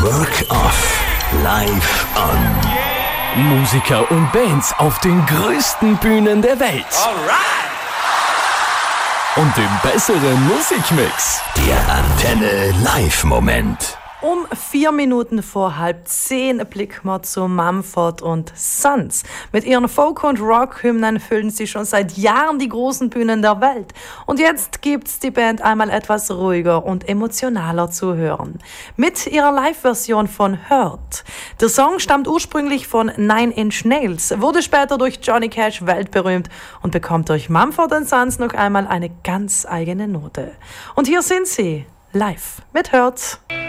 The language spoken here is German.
Work Off. Live on. Musiker und Bands auf den größten Bühnen der Welt. Alright! Und den besseren Musikmix. Der Antenne Live-Moment. Um 4 Minuten vor 9:30 blicken wir zu Mumford & Sons. Mit ihren Folk- und Rock-Hymnen füllen sie schon seit Jahren die großen Bühnen der Welt. Und jetzt gibt's die Band einmal etwas ruhiger und emotionaler zu hören. Mit ihrer Live-Version von Hurt. Der Song stammt ursprünglich von Nine Inch Nails, wurde später durch Johnny Cash weltberühmt und bekommt durch Mumford & Sons noch einmal eine ganz eigene Note. Und hier sind sie, live mit Hurt.